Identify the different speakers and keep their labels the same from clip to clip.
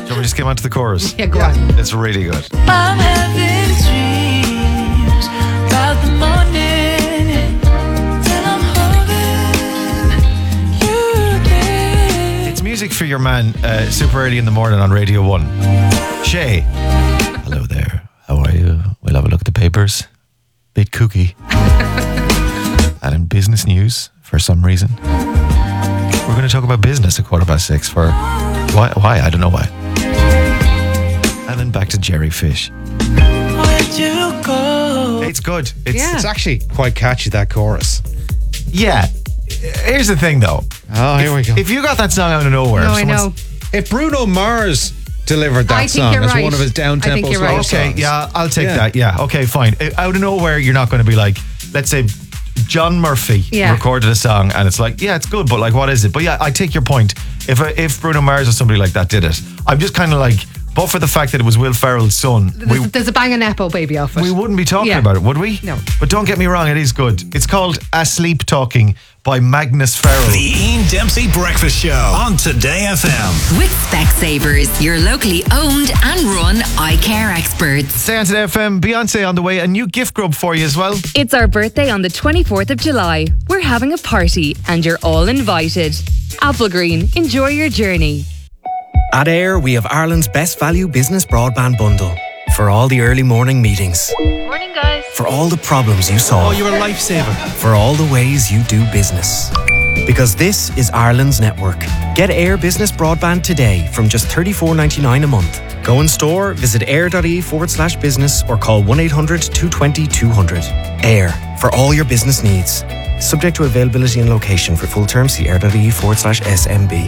Speaker 1: you want me to just get on to the chorus?
Speaker 2: Yeah, go on.
Speaker 1: It's really good.
Speaker 3: I'm having dreams about the morning till I'm holding you there.
Speaker 1: It's music for your man super early in the morning on Radio 1. Shay. Hello there. How are you? We'll have a look at the papers. Bit kooky. And in business news, for some reason, we're going to talk about business at 6:15 for... Why? I don't know why. And then back to Jerry Fish.
Speaker 3: Where'd you go?
Speaker 1: It's good.
Speaker 4: It's actually quite catchy, that chorus.
Speaker 1: Yeah. Here's the thing, though.
Speaker 4: Oh, here we go.
Speaker 1: If you got that song out of nowhere...
Speaker 2: No,
Speaker 1: if
Speaker 2: I know.
Speaker 4: If Bruno Mars delivered
Speaker 2: I
Speaker 4: that
Speaker 2: think
Speaker 4: song
Speaker 2: you're
Speaker 4: as
Speaker 2: right.
Speaker 4: one of his
Speaker 2: I
Speaker 4: down-tempo
Speaker 2: think you're
Speaker 4: slow
Speaker 2: right.
Speaker 1: Okay,
Speaker 4: songs.
Speaker 1: yeah, I'll take
Speaker 4: Yeah.
Speaker 1: that. Yeah, okay, fine. Out of nowhere, you're not going to be like, let's say, John Murphy recorded a song and it's like, yeah, it's good, but like, what is it? But yeah, I take your point. If Bruno Mars or somebody like that did it, I'm just kind of like, but for the fact that it was Will Ferrell's son,
Speaker 2: There's a bang and Nepo baby off it.
Speaker 1: we wouldn't be talking
Speaker 2: Yeah.
Speaker 1: about it, would we?
Speaker 2: No.
Speaker 1: But don't get me wrong, it is good. It's called Asleep Talking by Magnus Ferrell.
Speaker 5: The Ian Dempsey Breakfast Show on Today FM.
Speaker 6: With Specsavers, your locally owned and run eye care experts.
Speaker 1: Stay on Today FM. Beyonce on the way. A new gift grub for you as well.
Speaker 7: It's our birthday on the 24th of July. We're having a party and you're all invited. Applegreen, enjoy your journey.
Speaker 8: At Air, we have Ireland's best value business broadband bundle. For all the early morning meetings.
Speaker 7: Morning, guys.
Speaker 8: For all the problems you solve.
Speaker 4: Oh, you're a lifesaver.
Speaker 8: For all the ways you do business. Because this is Ireland's network. Get Air Business Broadband today from just $34.99 a month. Go in store, visit air.ie/business or call 1-800-220-200. Air, for all your business needs. Subject to availability and location. For full terms, see air.ie/SMB.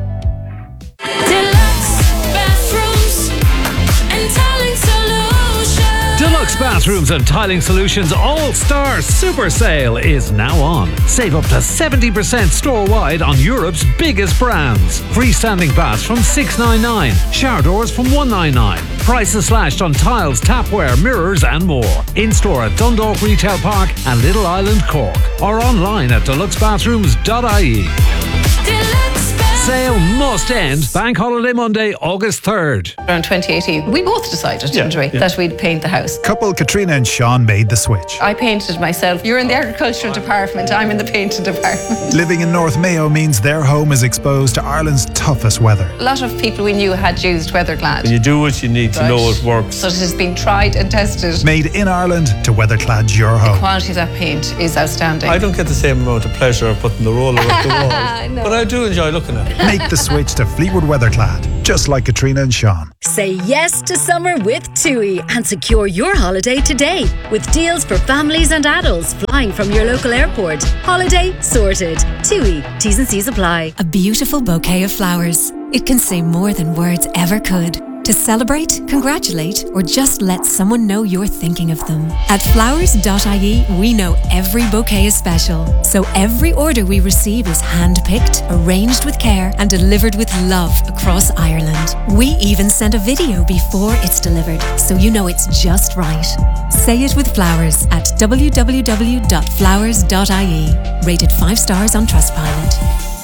Speaker 3: Deluxe Bathrooms and Tiling Solutions
Speaker 9: All-Star Super Sale is now on. Save up to 70% store-wide on Europe's biggest brands. Freestanding baths from $699, shower doors from $199. Prices slashed on tiles, tapware, mirrors and more. In-store at Dundalk Retail Park and Little Island, Cork. Or online at deluxebathrooms.ie. Sale must end Bank Holiday Monday, August 3rd.
Speaker 10: Around 2018, we both decided, didn't we, that we'd paint the house.
Speaker 11: Couple Katrina and Sean made the switch.
Speaker 10: I painted myself. You're in the agricultural department, I'm in the painting department.
Speaker 11: Living in North Mayo means their home is exposed to Ireland's toughest weather.
Speaker 10: A lot of people we knew had used Weatherclad.
Speaker 12: You do what you need to know it works.
Speaker 10: So it has been tried and tested.
Speaker 11: Made in Ireland to Weatherclad your home.
Speaker 10: The quality of that paint is outstanding.
Speaker 12: I don't get the same amount of pleasure of putting the roller up the wall,
Speaker 10: No.
Speaker 12: but I do enjoy looking at it.
Speaker 11: Make the switch to Fleetwood Weatherclad, just like Katrina and Sean.
Speaker 13: Say yes to summer with TUI and secure your holiday today with deals for families and adults flying from your local airport. Holiday sorted. TUI. T's and C's apply.
Speaker 14: A beautiful bouquet of flowers. It can say more than words ever could. To celebrate, congratulate, or just let someone know you're thinking of them. At flowers.ie, we know every bouquet is special. So every order we receive is hand-picked, arranged with care, and delivered with love across Ireland. We even send a video before it's delivered, so you know it's just right. Say it with Flowers at www.flowers.ie. Rated 5 stars on Trustpilot.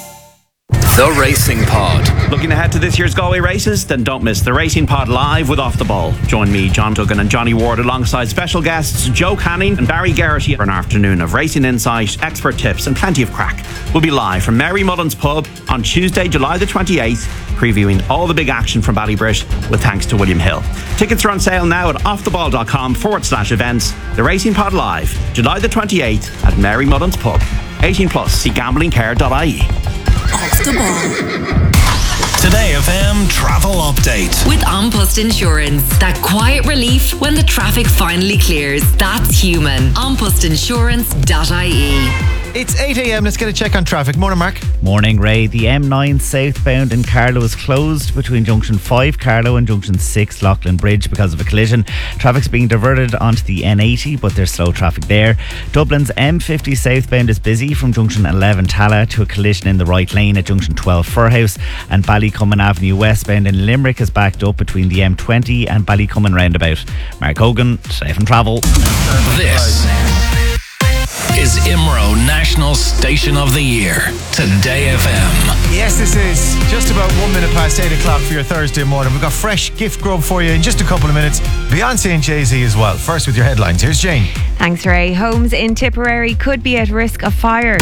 Speaker 15: The Racing Pod. Looking ahead to this year's Galway races? Then don't miss the Racing Pod live with Off the Ball. Join me, John Duggan and Johnny Ward alongside special guests Joe Canning and Barry Garrity for an afternoon of racing insight, expert tips and plenty of crack. We'll be live from Mary Mullen's Pub on Tuesday, July the 28th, previewing all the big action from Ballybrit with thanks to William Hill. Tickets are on sale now at offtheball.com/events. The Racing Pod live, July the 28th at Mary Mullen's Pub. 18 plus, see gamblingcare.ie.
Speaker 6: Off the ball.
Speaker 5: Today FM travel update.
Speaker 6: With An Post Insurance. That quiet relief when the traffic finally clears. That's human. Anpostinsurance.ie.
Speaker 1: It's 8 a.m. Let's get a check on traffic. Morning, Mark.
Speaker 16: Morning, Ray. The M9 southbound in Carlow is closed between Junction 5 Carlow and Junction 6 Loughlin Bridge because of a collision. Traffic's being diverted onto the N80, but there's slow traffic there. Dublin's M50 southbound is busy from Junction 11 Tala to a collision in the right lane at Junction 12 Furhouse. And Ballycummin Avenue westbound in Limerick is backed up between the M20 and Ballycummin roundabout. Mark Hogan, Safe and Travel.
Speaker 5: This is IMRO National Station of the Year. Today FM.
Speaker 1: Yes, this is just about 1 minute past 8 o'clock for your Thursday morning. We've got fresh gift grub for you in just a couple of minutes. Beyonce and Jay-Z as well. First with your headlines. Here's Jane.
Speaker 7: Thanks, Ray. Homes in Tipperary could be at risk of fire.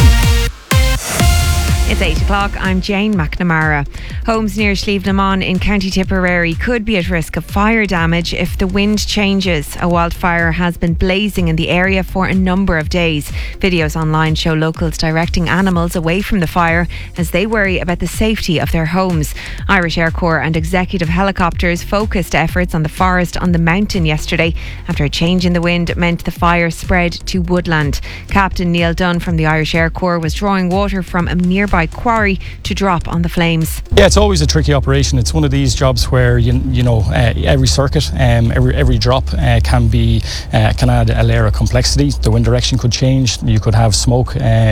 Speaker 7: It's 8 o'clock. I'm Jane McNamara. Homes near Slieve-na-Mon in County Tipperary could be at risk of fire damage if the wind changes. A wildfire has been blazing in the area for a number of days. Videos online show locals directing animals away from the fire as they worry about the safety of their homes. Irish Air Corps and executive helicopters focused efforts on the forest on the mountain yesterday after a change in the wind meant the fire spread to woodland. Captain Neil Dunn from the Irish Air Corps was drawing water from a nearby quarry to drop on the flames.
Speaker 17: Yeah, it's always a tricky operation. It's one of these jobs where every circuit, every drop can add a layer of complexity. The wind direction could change. You could have smoke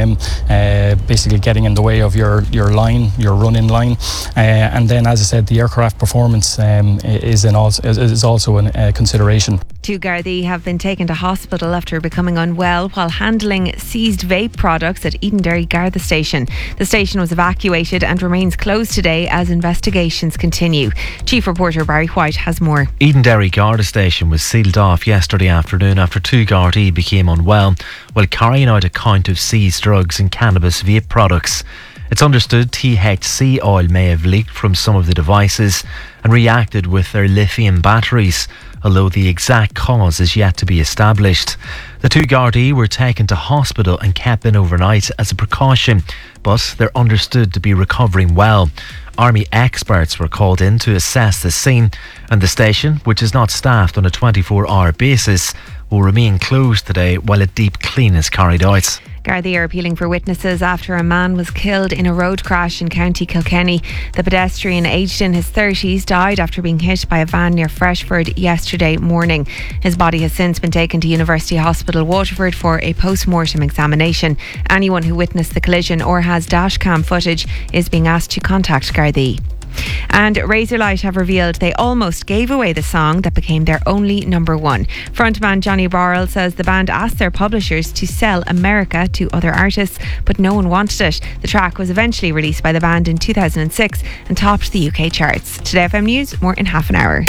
Speaker 17: basically getting in the way of your line, your run-in line, and then, as I said, the aircraft performance is also a consideration.
Speaker 7: 2 Gardaí have been taken to hospital after becoming unwell while handling seized vape products at Edenderry Garda Station. The station was evacuated and remains closed today as investigations continue. Chief Reporter Barry White has more.
Speaker 18: Edenderry Garda Station was sealed off yesterday afternoon after 2 Gardaí became unwell while carrying out a count of seized drugs and cannabis vape products. It's understood THC oil may have leaked from some of the devices and reacted with their lithium batteries, although the exact cause is yet to be established. The 2 Gardaí were taken to hospital and kept in overnight as a precaution, but they're understood to be recovering well. Army experts were called in to assess the scene, and the station, which is not staffed on a 24-hour basis, will remain closed today while a deep clean is carried out.
Speaker 7: Gardaí are appealing for witnesses after a man was killed in a road crash in County Kilkenny. The pedestrian, aged in his 30s, died after being hit by a van near Freshford yesterday morning. His body has since been taken to University Hospital Waterford for a post-mortem examination. Anyone who witnessed the collision or has dashcam footage is being asked to contact Gardaí. And Razorlight have revealed they almost gave away the song that became their only number one. Frontman Johnny Borrell says the band asked their publishers to sell America to other artists, but no one wanted it. The track was eventually released by the band in 2006 and topped the UK charts. Today FM News, more in half an hour.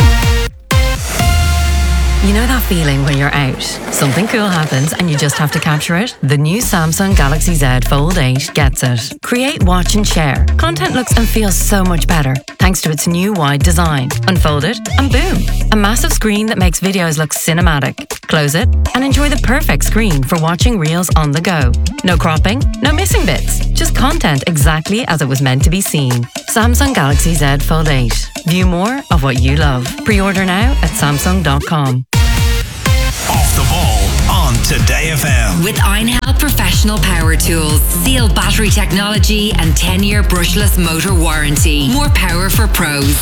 Speaker 19: You know that feeling when you're out, something cool happens and you just have to capture it? The new Samsung Galaxy Z Fold 8 gets it. Create, watch and share. Content looks and feels so much better thanks to its new wide design. Unfold it and boom, a massive screen that makes videos look cinematic. Close it and enjoy the perfect screen for watching reels on the go. No cropping, no missing bits, just content exactly as it was meant to be seen. Samsung Galaxy Z Fold 8. View more of what you love. Pre-order now at Samsung.com.
Speaker 5: Off the ball on Today FM.
Speaker 6: With Einhell Professional Power Tools, Seal battery technology and 10-year brushless motor warranty. More power for pros.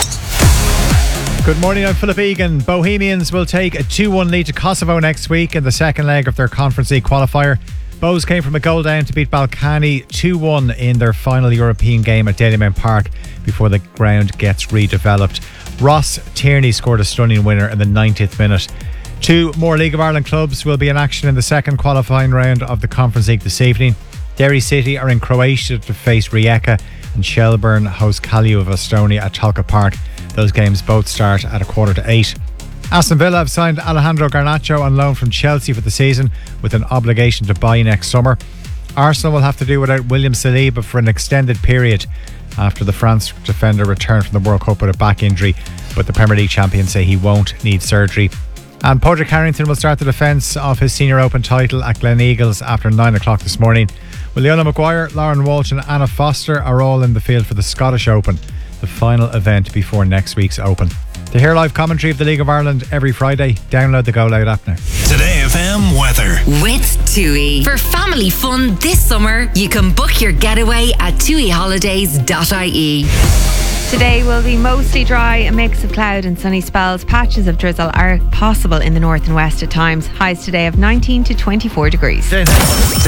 Speaker 20: Good morning, I'm Philip Egan. Bohemians will take a 2-1 lead to Kosovo next week in the second leg of their Conference League qualifier. Bohs came from a goal down to beat Balkany 2-1 in their final European game at Dalymount Park before the ground gets redeveloped. Ross Tierney scored a stunning winner in the 90th minute. 2 more League of Ireland clubs will be in action in the second qualifying round of the Conference League this evening. Derry City are in Croatia to face Rijeka, and Shelburne host Kalju of Estonia at Tolka Park. Those games both start at 7:45. Aston Villa have signed Alejandro Garnacho on loan from Chelsea for the season with an obligation to buy next summer. Arsenal will have to do without William Saliba for an extended period after the France defender returned from the World Cup with a back injury, but the Premier League champions say he won't need surgery. And Padraig Harrington will start the defence of his Senior Open title at Glen Eagles after 9 o'clock this morning. Leona Maguire, Lauren Walsh and Anna Foster are all in the field for the Scottish Open, the final event before next week's Open. To hear live commentary of the League of Ireland every Friday, download the Go Loud app now.
Speaker 5: Today FM weather.
Speaker 6: With TUI. For family fun this summer, you can book your getaway at tuiholidays.ie.
Speaker 7: Today will be mostly dry, a mix of cloud and sunny spells. Patches of drizzle are possible in the north and west at times. Highs today of 19 to 24 degrees.
Speaker 5: Today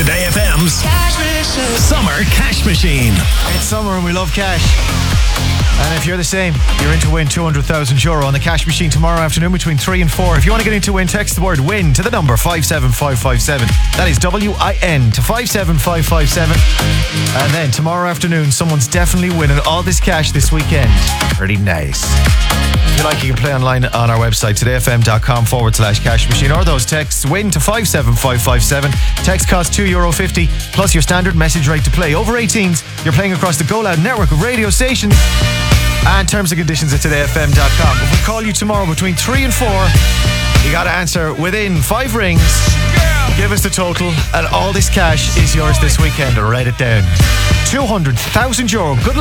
Speaker 5: FM's Summer Cash Machine.
Speaker 1: It's summer and we love cash. And if you're the same, you're in to win €200,000 on the cash machine tomorrow afternoon between 3 and 4. If you want to get in to win, text the word WIN to the number 57557. That is WIN to 57557. And then tomorrow afternoon, someone's definitely winning all this cash this weekend. Pretty nice. If you like, you can play online on our website, todayfm.com/cash machine, or those texts WIN to 57557. Text costs €2.50 plus your standard message rate to play. Over 18s, you're playing across the Go Loud network of radio stations. And terms and conditions at todayfm.com. If we call you tomorrow between 3 and 4, you got to answer within 5 rings. Give us the total, and all this cash is yours this weekend. Write it down. €200,000. Good luck.